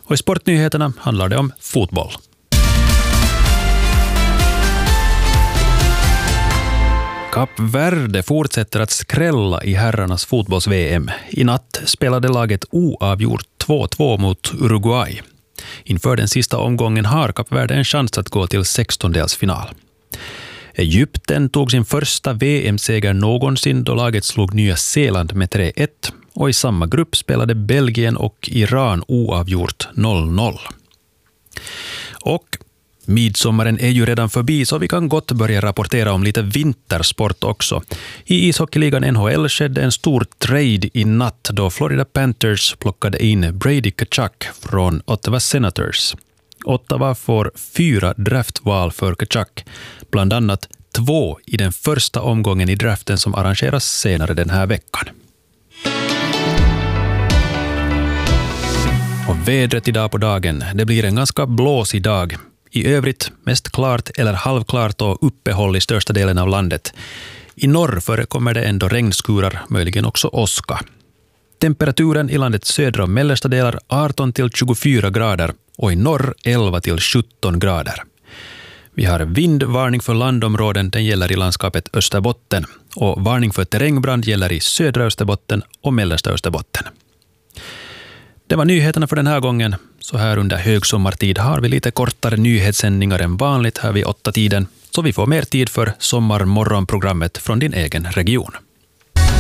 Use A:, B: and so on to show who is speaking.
A: Och i sportnyheterna handlar det om fotboll. Kap Verde fortsätter att skrälla i herrarnas fotbolls-VM. I natt spelade laget oavgjort 2-2 mot Uruguay. Inför den sista omgången har Kap Verde en chans att gå till 16-delsfinal. Egypten tog sin första VM-seger någonsin då laget slog Nya Zeeland med 3-1. Och i samma grupp spelade Belgien och Iran oavgjort 0-0. Och midsommaren är ju redan förbi, så vi kan gott börja rapportera om lite vintersport också. I ishockeyligan NHL skedde en stor trade i natt då Florida Panthers plockade in Brady Tkachuk från Ottawa Senators. Ottawa får 4 draftval för Tkachuk, bland annat 2 i den första omgången i draften som arrangeras senare den här veckan. Och vädret idag på dagen, det blir en ganska blåsig dag. I övrigt mest klart eller halvklart och uppehåll i största delen av landet. I norr förekommer det ändå regnskurar, möjligen också åska. Temperaturen i landets södra och mellersta delar 18-24 grader och i norr 11-17 grader. Vi har vindvarning för landområden, den gäller i landskapet Österbotten. Och varning för terrängbrand gäller i södra Österbotten och mellersta Österbotten. Det var nyheterna för den här gången. Så här under högsommartid har vi lite kortare nyhetssändningar än vanligt här vid 8-tiden. Så vi får mer tid för sommarmorgonprogrammet från din egen region.